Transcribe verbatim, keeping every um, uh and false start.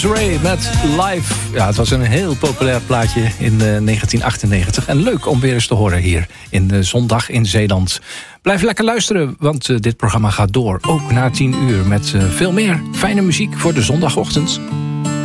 Ray met Live. Ja, het was een heel populair plaatje in uh, negentien achtennegentig. En leuk om weer eens te horen hier in uh, Zondag in Zeeland. Blijf lekker luisteren, want uh, dit programma gaat door. Ook na tien uur met uh, veel meer fijne muziek voor de zondagochtend.